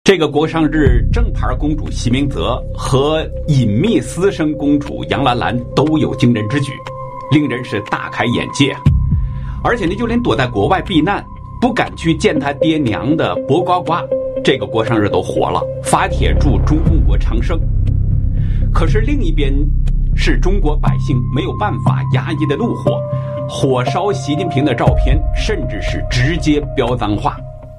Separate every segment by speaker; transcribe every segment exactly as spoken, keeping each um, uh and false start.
Speaker 1: 这个国殇日，正牌公主席明泽和隐秘私生公主杨兰兰都有惊人之举，令人是大开眼界。而且呢，就连躲在国外避难不敢去见他爹娘的薄瓜瓜，这个国殇日都火了，发帖祝中共国昌盛。可是另一边是中国百姓没有办法压抑的怒火，火烧习近平的照片，甚至是直接飙脏话。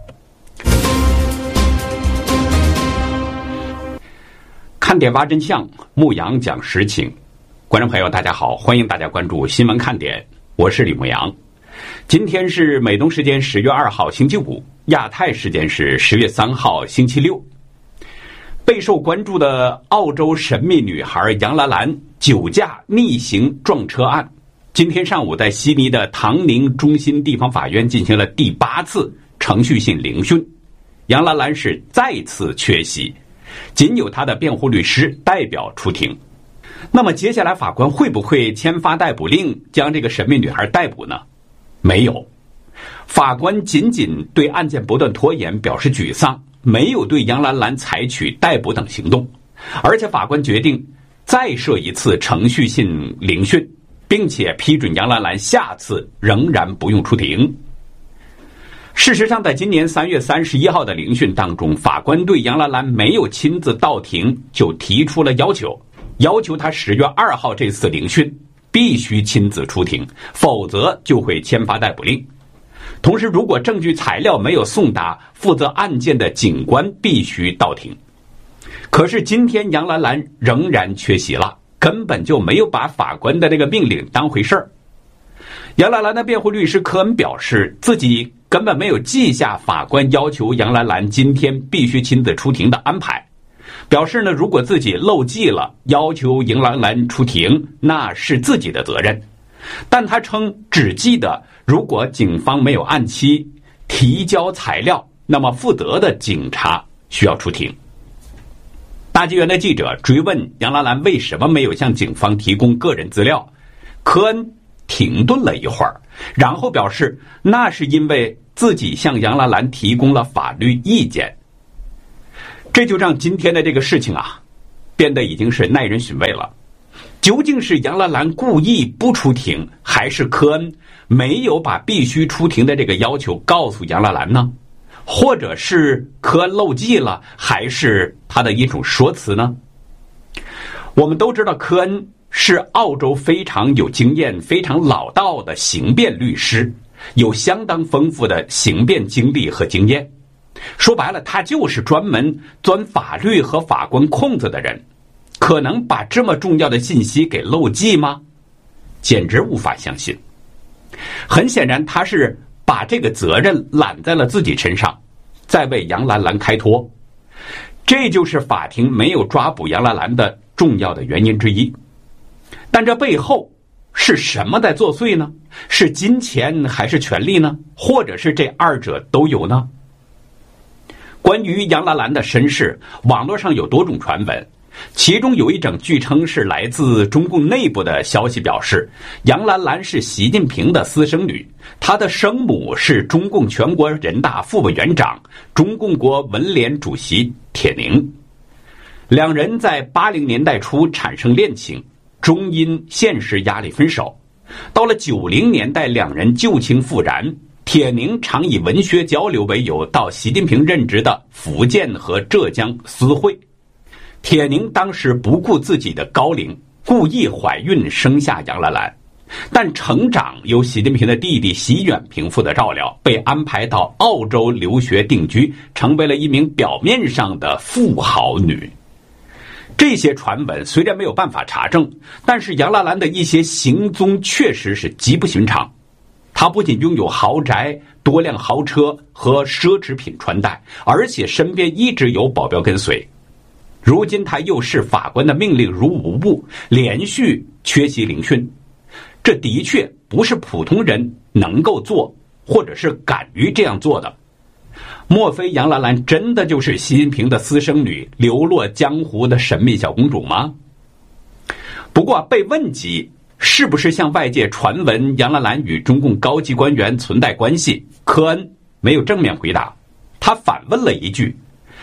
Speaker 1: 看点挖真相，牧羊讲实情。观众朋友大家好，欢迎大家关注新闻看点，我是李牧羊。今天是美东时间十月二号星期五，亚太时间是十月三号星期六。备受关注的澳洲神秘女孩杨兰兰酒驾逆行撞车案，今天上午在悉尼的唐宁中心地方法院进行了第八次程序性聆讯，杨兰兰是再次缺席，仅有他的辩护律师代表出庭。那么接下来法官会不会签发逮捕令将这个神秘女孩逮捕呢？没有，法官仅仅对案件不断拖延表示沮丧，没有对杨兰兰采取逮捕等行动。而且法官决定再设一次程序性聆讯，并且批准杨兰兰下次仍然不用出庭。事实上，在今年三月三十一号的聆讯当中，法官对杨兰兰没有亲自到庭就提出了要求，要求他十月二号这次聆讯必须亲自出庭，否则就会签发逮捕令。同时，如果证据材料没有送达，负责案件的警官必须到庭。可是今天杨兰兰仍然缺席了，根本就没有把法官的这个命令当回事儿。杨兰兰的辩护律师科恩表示，自己根本没有记下法官要求杨兰兰今天必须亲自出庭的安排，表示呢，如果自己漏记了要求杨兰兰出庭，那是自己的责任。但他称只记得如果警方没有按期提交材料，那么负责的警察需要出庭。大纪元的记者追问杨兰兰为什么没有向警方提供个人资料，科恩停顿了一会儿，然后表示那是因为自己向杨兰兰提供了法律意见。这就让今天的这个事情啊，变得已经是耐人寻味了。究竟是杨兰兰故意不出庭，还是科恩没有把必须出庭的这个要求告诉杨兰兰呢？或者是科恩漏记了，还是他的一种说辞呢？我们都知道科恩是澳洲非常有经验、非常老道的刑辩律师，有相当丰富的刑辩经历和经验。说白了，他就是专门钻法律和法官空子的人。可能把这么重要的信息给漏记吗？简直无法相信。很显然，他是把这个责任揽在了自己身上，在为杨兰兰开脱。这就是法庭没有抓捕杨兰兰的重要的原因之一。但这背后是什么在作祟呢？是金钱还是权力呢？或者是这二者都有呢？关于杨兰兰的身世，网络上有多种传闻，其中有一种据称是来自中共内部的消息，表示杨兰兰是习近平的私生女，她的生母是中共全国人大副委员长、中共国文联主席铁凝。两人在八零年代初产生恋情，终因现实压力分手。到了九零年代，两人旧情复燃。铁凝常以文学交流为由到习近平任职的福建和浙江私会。铁凝当时不顾自己的高龄，故意怀孕生下杨兰兰，但成长由习近平的弟弟习远平负责照料，被安排到澳洲留学定居，成为了一名表面上的富豪女。这些传闻虽然没有办法查证，但是杨兰兰的一些行踪确实是极不寻常。她不仅拥有豪宅、多辆豪车和奢侈品穿戴，而且身边一直有保镖跟随。如今他又视法官的命令如无物，连续缺席聆讯，这的确不是普通人能够做，或者是敢于这样做的。莫非杨兰兰真的就是习近平的私生女，流落江湖的神秘小公主吗？不过被问及是不是像外界传闻杨兰兰与中共高级官员存在关系，科恩没有正面回答，他反问了一句：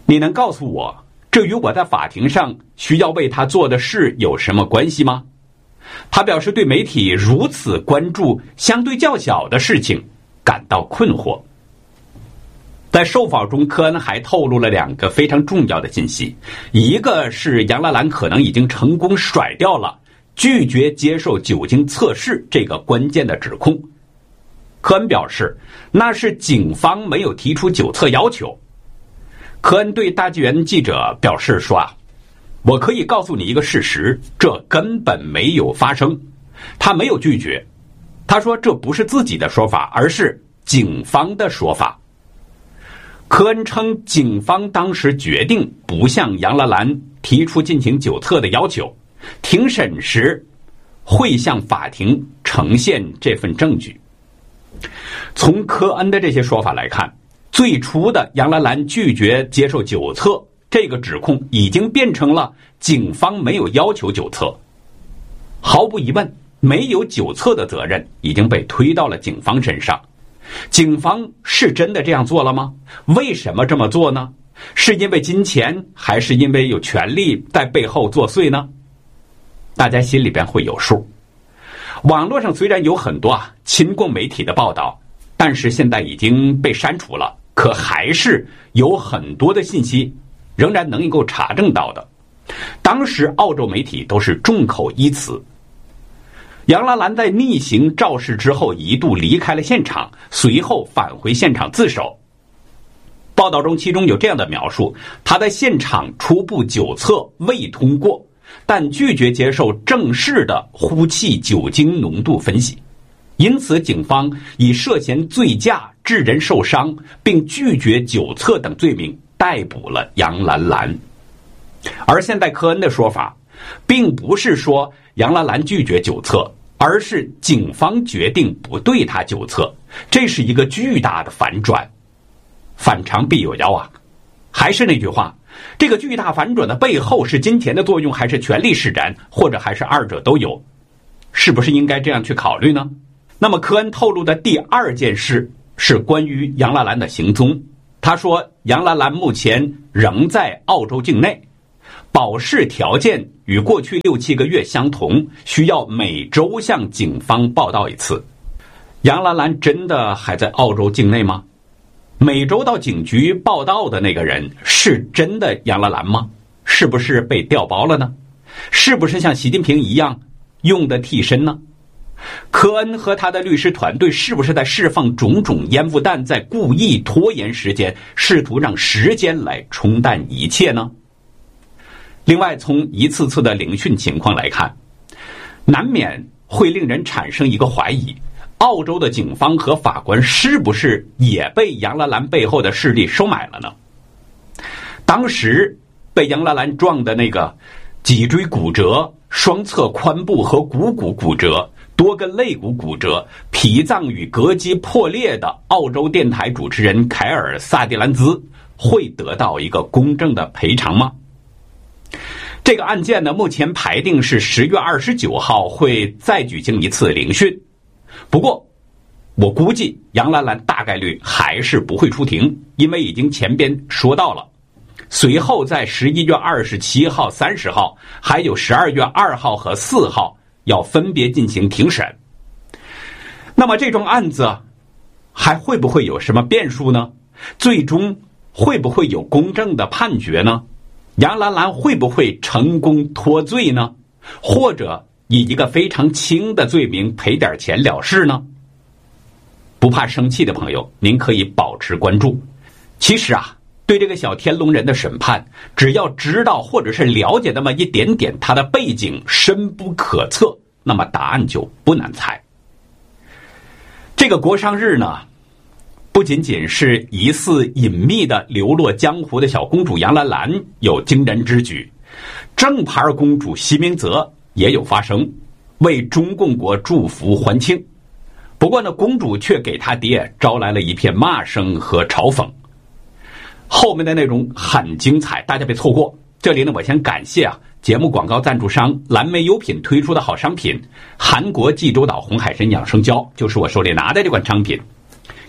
Speaker 1: 你能告诉我，这与我在法庭上需要为他做的事有什么关系吗？他表示对媒体如此关注相对较小的事情感到困惑。在受访中，科恩还透露了两个非常重要的信息，一个是杨拉兰可能已经成功甩掉了拒绝接受酒精测试这个关键的指控。科恩表示，那是警方没有提出酒测要求。科恩对大纪元记者表示说啊，我可以告诉你一个事实，这根本没有发生。他没有拒绝，他说这不是自己的说法，而是警方的说法。科恩称，警方当时决定不向杨拉兰提出进行酒测的要求，庭审时会向法庭呈现这份证据。从科恩的这些说法来看，最初的杨拉兰拒绝接受酒测这个指控已经变成了警方没有要求酒测。毫无疑问，没有酒测的责任已经被推到了警方身上。警方是真的这样做了吗？为什么这么做呢？是因为金钱，还是因为有权力在背后作祟呢？大家心里边会有数。网络上虽然有很多啊亲共媒体的报道，但是现在已经被删除了，可还是有很多的信息仍然能够查证到的。当时澳洲媒体都是众口一词。杨拉兰在逆行肇事之后一度离开了现场，随后返回现场自首。报道中其中有这样的描述，他在现场初步酒测未通过，但拒绝接受正式的呼气酒精浓度分析，因此警方以涉嫌醉驾致人受伤并拒绝酒测等罪名逮捕了杨兰兰。而现在科恩的说法并不是说杨拉兰拒绝酒测，而是警方决定不对他酒测，这是一个巨大的反转。反常必有妖啊！还是那句话，这个巨大反转的背后是金钱的作用，还是权力使然，或者还是二者都有？是不是应该这样去考虑呢？那么科恩透露的第二件事是关于杨拉兰的行踪。他说，杨拉兰目前仍在澳洲境内，保释条件与过去六七个月相同，需要每周向警方报到一次。杨拉兰真的还在澳洲境内吗？每周到警局报到的那个人是真的杨拉兰吗？是不是被调包了呢？是不是像习近平一样用的替身呢？科恩和他的律师团队是不是在释放种种烟雾弹，在故意拖延时间，试图让时间来冲淡一切呢？另外，从一次次的聆讯情况来看，难免会令人产生一个怀疑，澳洲的警方和法官是不是也被杨拉兰背后的势力收买了呢？当时被杨拉兰撞的那个脊椎骨折、双侧髋部和股骨骨折、多根肋骨骨折、脾脏与膈肌破裂的澳洲电台主持人凯尔·萨蒂兰兹会得到一个公正的赔偿吗？这个案件呢，目前排定是十月二十九号会再举行一次聆讯。不过，我估计杨兰兰大概率还是不会出庭，因为已经前边说到了。随后在十一月二十七号、三十号，还有十二月二号和四号要分别进行庭审。那么这桩案子还会不会有什么变数呢？最终会不会有公正的判决呢？杨兰兰会不会成功脱罪呢？或者以一个非常轻的罪名赔点钱了事呢？不怕生气的朋友，您可以保持关注。其实啊，对这个小天龙人的审判，只要知道或者是了解那么一点点他的背景深不可测，那么答案就不难猜。这个国殇日呢，不仅仅是疑似隐秘的流落江湖的小公主杨兰兰有惊人之举，正牌公主席明泽也有发声，为中共国祝福欢庆。不过呢，公主却给她爹招来了一片骂声和嘲讽。后面的内容很精彩，大家别错过。这里呢，我先感谢啊节目广告赞助商蓝莓优品推出的好商品韩国济州岛红海参养生胶，就是我手里拿的这款商品。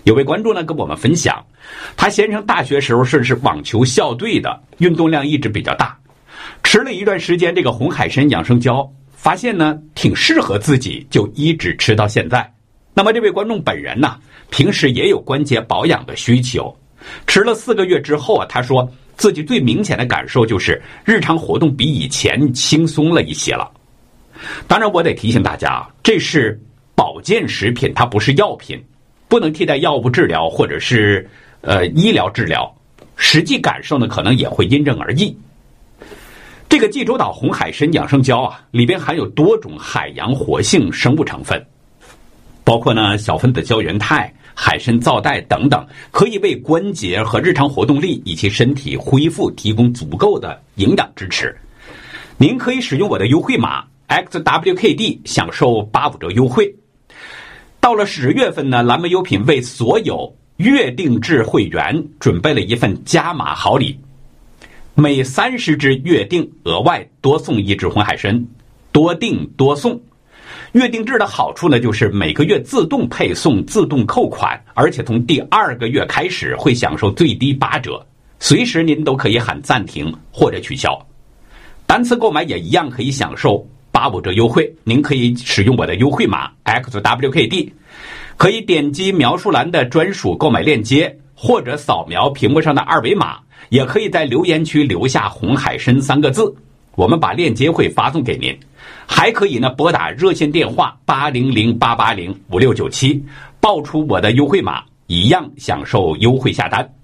Speaker 1: 有位观众呢跟我们分享，他先生大学时候是是网球校队的，运动量一直比较大，吃了一段时间这个红海参养生胶，发现呢挺适合自己，就一直吃到现在。那么这位观众本人呢，平时也有关节保养的需求，吃了四个月之后啊，他说自己最明显的感受就是日常活动比以前轻松了一些了。当然我得提醒大家，这是保健食品，它不是药品，不能替代药物治疗或者是呃医疗治疗，实际感受呢可能也会因人而异。这个济州岛红海参养生胶啊，里边含有多种海洋活性生物成分，包括呢小分子胶原肽、海参皂苷等等，可以为关节和日常活动力以及身体恢复提供足够的营养支持。您可以使用我的优惠码 X W K D 享受八五折优惠。到了十月份呢，蓝莓优品为所有月定制会员准备了一份加码好礼，每三十支月定额外多送一支红海参，多订多送。月定制的好处呢，就是每个月自动配送、自动扣款，而且从第二个月开始会享受最低八折，随时您都可以喊暂停或者取消。单次购买也一样可以享受八五折优惠，您可以使用我的优惠码 X W K D， 可以点击描述栏的专属购买链接，或者扫描屏幕上的二维码，也可以在留言区留下红海参三个字，我们把链接会发送给您。还可以呢拨打热线电话八零零八八零五六九七，报出我的优惠码，一样享受优惠下单。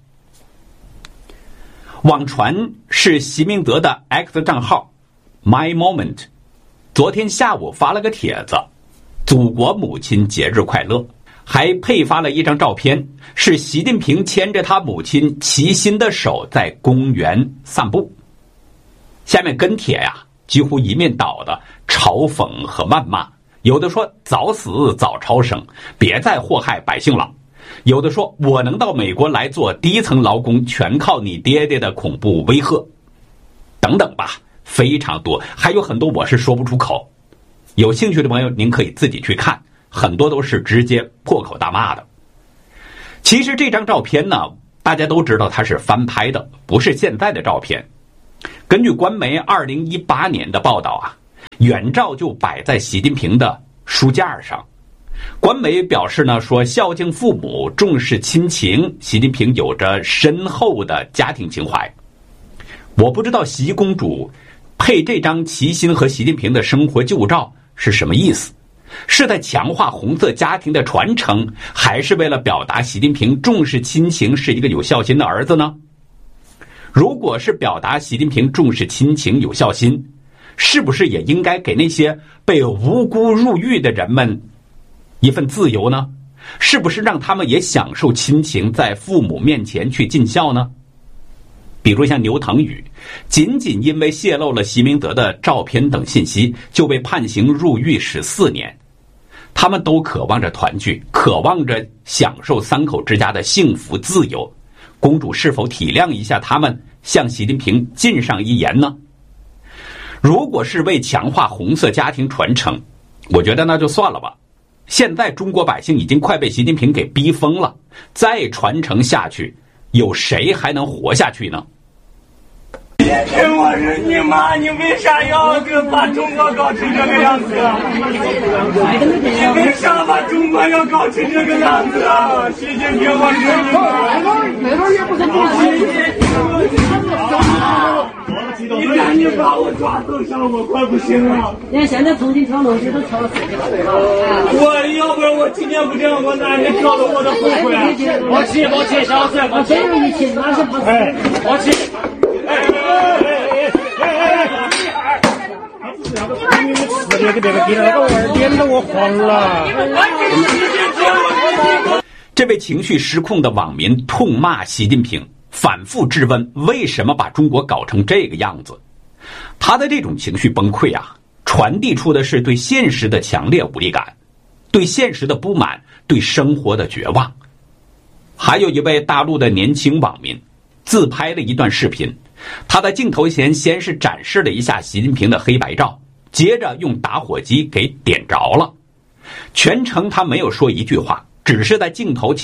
Speaker 1: 网传是席明德的 X 账号 My Moment 昨天下午发了个帖子，祖国母亲节日快乐，还配发了一张照片，是习近平牵着他母亲齐心的手在公园散步。下面跟帖呀、啊几乎一面倒的嘲讽和谩骂，有的说早死早超生，别再祸害百姓了，有的说我能到美国来做低层劳工全靠你爹爹的恐怖威吓，等等吧，非常多，还有很多我是说不出口。有兴趣的朋友您可以自己去看，很多都是直接破口大骂的。其实这张照片呢，大家都知道它是翻拍的，不是现在的照片。根据官媒二零一八年的报道啊，原照就摆在习近平的书架上。官媒表示呢，说孝敬父母、重视亲情，习近平有着深厚的家庭情怀。我不知道习公主配这张齐心和习近平的生活旧照是什么意思，是在强化红色家庭的传承，还是为了表达习近平重视亲情，是一个有孝心的儿子呢？如果是表达习近平重视亲情有孝心，是不是也应该给那些被无辜入狱的人们一份自由呢？是不是让他们也享受亲情，在父母面前去尽孝呢？比如像牛腾宇，仅仅因为泄露了习明德的照片等信息，就被判刑入狱十四年。他们都渴望着团聚，渴望着享受三口之家的幸福自由。公主是否体谅一下他们，向习近平尽上一言呢？如果是为强化红色家庭传承，我觉得那就算了吧。现在中国百姓已经快被习近平给逼疯了，再传承下去，有谁还能活下去呢？
Speaker 2: 我是你妈，你为啥要把中国搞成这个样子？你为啥把中国要搞成这个样子啊？习近平，我是你妈。美国也不是你赶紧把我抓走上，我快不行了。
Speaker 3: 你看现在重新跳楼机都跳了四十了。
Speaker 2: 我要不然我今天不这样，我哪天跳了我都后悔。我气，我气，小子，我
Speaker 3: 这样一气，那是不是？
Speaker 2: 哎，我气。哎哎哎哎哎哎！你死这个这个给那个玩意点得我慌了。
Speaker 1: 这位情绪失控的网民痛骂习近平，反复质问为什么把中国搞成这个样子。他的这种情绪崩溃啊，传递出的是对现实的强烈无力感，对现实的不满，对生活的绝望。还有一位大陆的年轻网民自拍了一段视频，他在镜头前先是展示了一下习近平的黑白照，接着用打火机给点着了。全程他没有说一句话，只是在镜头前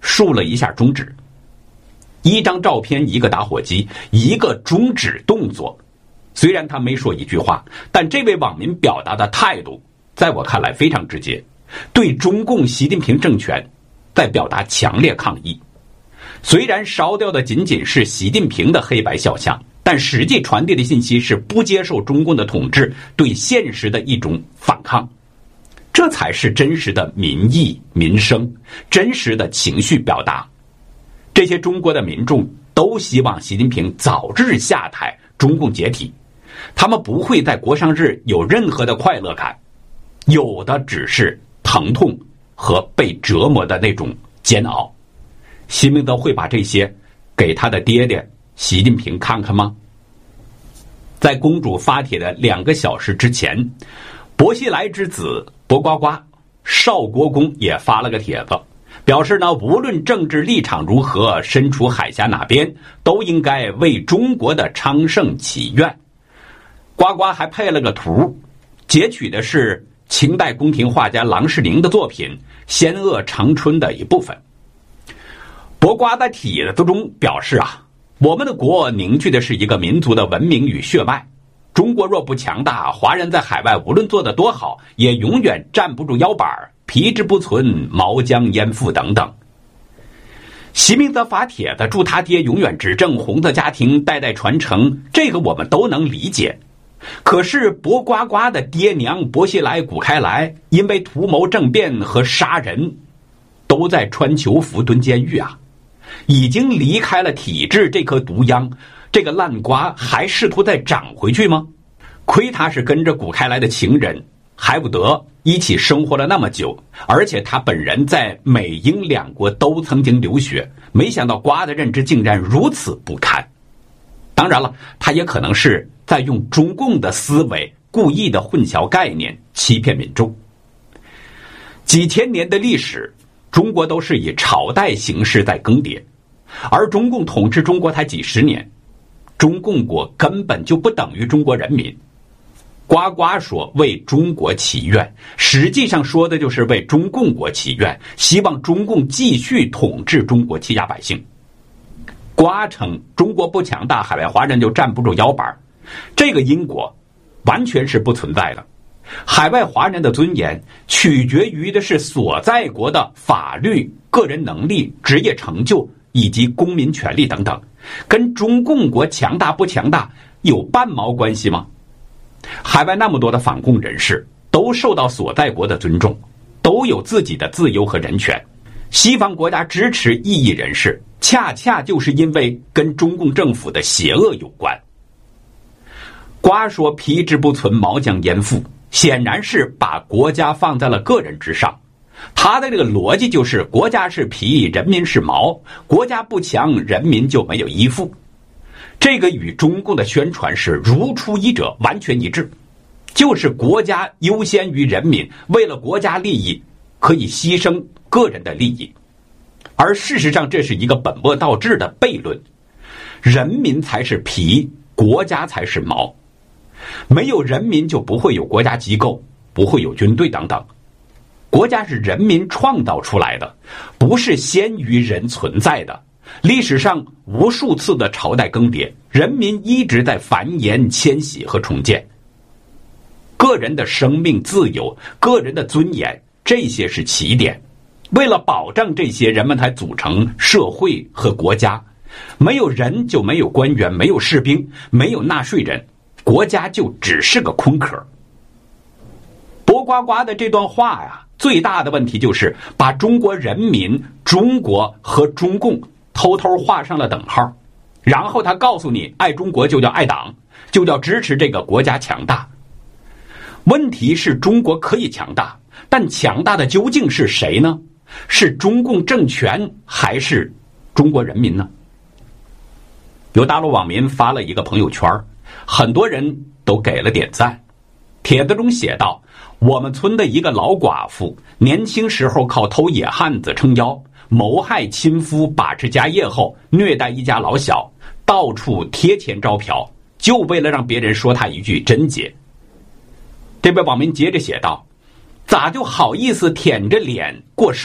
Speaker 1: 竖了一下中指。一张照片，一个打火机，一个中指动作。虽然他没说一句话，但这位网民表达的态度在我看来非常直接，对中共习近平政权在表达强烈抗议。虽然烧掉的仅仅是习近平的黑白肖像，但实际传递的信息是不接受中共的统治，对现实的一种反抗。这才是真实的民意民生，真实的情绪表达。这些中国的民众都希望习近平早日下台，中共解体。他们不会在国殇日有任何的快乐感，有的只是疼痛和被折磨的那种煎熬。习明德会把这些给他的爹爹习近平看看吗？在公主发帖的两个小时之前，薄熙来之子薄瓜瓜少国公也发了个帖子，表示呢，无论政治立场如何，身处海峡哪边，都应该为中国的昌盛祈愿。呱呱还配了个图，截取的是清代宫廷画家郎世宁的作品《仙鄂长春》的一部分。薄瓜在帖子中表示啊，我们的国凝聚的是一个民族的文明与血脉，中国若不强大，华人在海外无论做得多好，也永远站不住腰板，皮之不存，毛将焉附等等。习明德发帖子祝他爹永远执政，红色家庭代代传承，这个我们都能理解。可是薄瓜瓜的爹娘薄熙来、谷开来，因为图谋政变和杀人，都在穿囚服蹲监狱啊，已经离开了体制这颗毒秧，这个烂瓜还试图再长回去吗？亏他是跟着谷开来的情人海伍德一起生活了那么久，而且他本人在美英两国都曾经留学，没想到瓜的认知竟然如此不堪。当然了，他也可能是在用中共的思维故意的混淆概念，欺骗民众。几千年的历史，中国都是以朝代形式在更迭，而中共统治中国才几十年，中共国根本就不等于中国人民。呱呱说为中国祈愿，实际上说的就是为中共国祈愿，希望中共继续统治中国，欺压百姓。瓜称中国不强大，海外华人就站不住腰板，这个因果完全是不存在的。海外华人的尊严取决于的是所在国的法律、个人能力、职业成就以及公民权利等等，跟中共国强大不强大有半毛关系吗？海外那么多的反共人士都受到所在国的尊重，都有自己的自由和人权。西方国家支持异议人士，恰恰就是因为跟中共政府的邪恶有关。瓜说皮之不存，毛将焉附，显然是把国家放在了个人之上。他的这个逻辑就是国家是皮，人民是毛，国家不强，人民就没有依附。这个与中共的宣传是如出一辙，完全一致，就是国家优先于人民，为了国家利益可以牺牲个人的利益。而事实上这是一个本末倒置的悖论，人民才是皮，国家才是毛。没有人民就不会有国家机构，不会有军队等等。国家是人民创造出来的，不是先于人存在的。历史上无数次的朝代更迭，人民一直在繁衍、迁徙和重建。个人的生命自由、个人的尊严，这些是起点。为了保障这些，人们才组成社会和国家。没有人就没有官员，没有士兵，没有纳税人，国家就只是个空壳。薄瓜瓜的这段话呀，最大的问题就是把中国人民、中国和中共偷偷画上了等号，然后他告诉你，爱中国就叫爱党，就叫支持这个国家强大。问题是中国可以强大，但强大的究竟是谁呢？是中共政权还是中国人民呢？有大陆网民发了一个朋友圈，很多人都给了点赞。帖子中写道，我们村的一个老寡妇，年轻时候靠偷野汉子撑腰，谋害亲夫，把持家业后虐待一家老小，到处贴钱招嫖，就为了让别人说他一句贞洁。这位网民接着写道，咋就好意思舔着脸过瘦？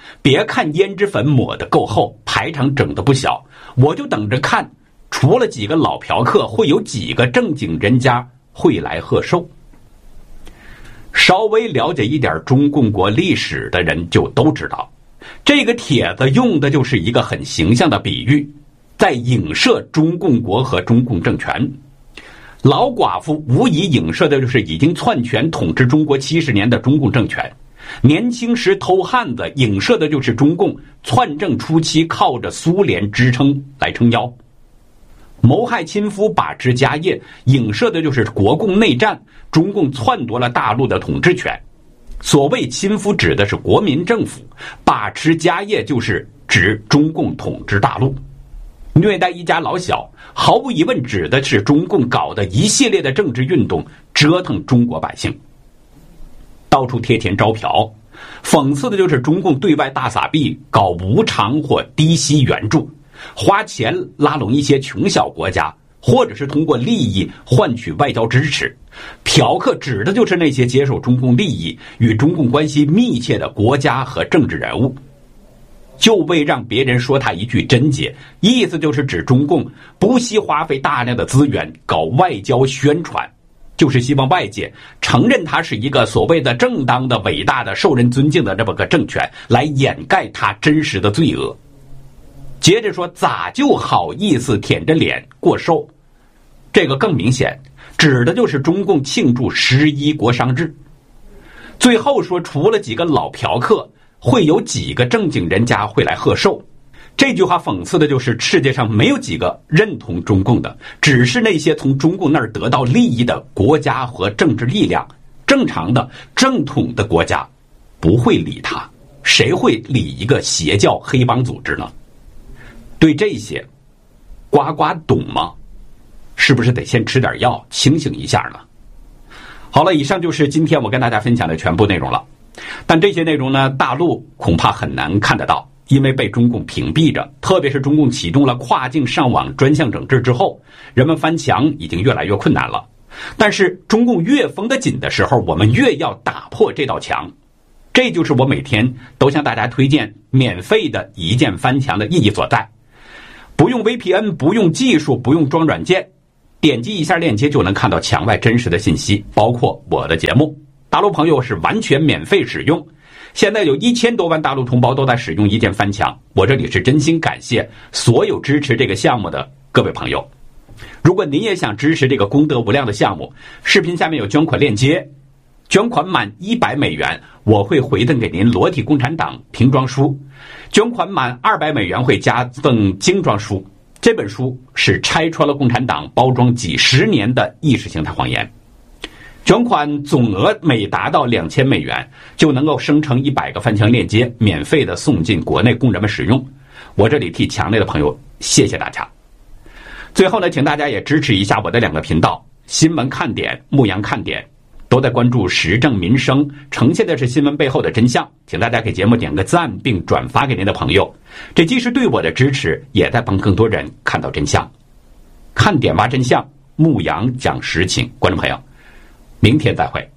Speaker 1: 别看胭脂粉抹得够厚，排场整得不小，我就等着看，除了几个老嫖客，会有几个正经人家会来贺寿。稍微了解一点中共国历史的人就都知道，这个帖子用的就是一个很形象的比喻，在影射中共国和中共政权。老寡妇无疑影射的就是已经篡权统治中国七十年的中共政权，年轻时偷汉子影射的就是中共篡政初期靠着苏联支撑来撑腰，谋害亲夫把持家业影射的就是国共内战，中共篡夺了大陆的统治权。所谓亲夫指的是国民政府，把持家业就是指中共统治大陆。虐待一家老小，毫无疑问指的是中共搞的一系列的政治运动，折腾中国百姓，到处贴钱招嫖，讽刺的就是中共对外大撒币，搞无偿或低息援助，花钱拉拢一些穷小国家，或者是通过利益换取外交支持。嫖客指的就是那些接受中共利益、与中共关系密切的国家和政治人物。就为让别人说他一句贞洁，意思就是指中共不惜花费大量的资源搞外交宣传，就是希望外界承认他是一个所谓的正当的、伟大的、受人尊敬的这么个政权，来掩盖他真实的罪恶。接着说，咋就好意思舔着脸过寿？这个更明显，指的就是中共庆祝十一国殇日。最后说，除了几个老嫖客，会有几个正经人家会来贺寿。这句话讽刺的就是世界上没有几个认同中共的，只是那些从中共那儿得到利益的国家和政治力量。正常的正统的国家不会理他，谁会理一个邪教黑帮组织呢？对这些呱呱懂吗？是不是得先吃点药清醒一下呢？好了，以上就是今天我跟大家分享的全部内容了。但这些内容呢，大陆恐怕很难看得到，因为被中共屏蔽着。特别是中共启动了跨境上网专项整治之后，人们翻墙已经越来越困难了。但是中共越封得紧的时候，我们越要打破这道墙。这就是我每天都向大家推荐免费的一键翻墙的意义所在。不用 V P N， 不用技术，不用装软件，点击一下链接就能看到墙外真实的信息，包括我的节目。大陆朋友是完全免费使用，现在有一千多万大陆同胞都在使用一键翻墙，我这里是真心感谢所有支持这个项目的各位朋友。如果您也想支持这个功德无量的项目，视频下面有捐款链接，捐款满一百美元，我会回赠给您裸体共产党瓶装书，捐款满二百美元会加赠精装书。这本书是拆穿了共产党包装几十年的意识形态谎言。捐款总额每达到两千美元，就能够生成一百个翻墙链接，免费的送进国内供人们使用。我这里替墙内的朋友谢谢大家。最后呢，请大家也支持一下我的两个频道，新闻看点、牧羊看点，都在关注时政民生，呈现的是新闻背后的真相。请大家给节目点个赞，并转发给您的朋友，这既是对我的支持，也在帮更多人看到真相。看点挖真相，牧羊讲实情，观众朋友，明天再会。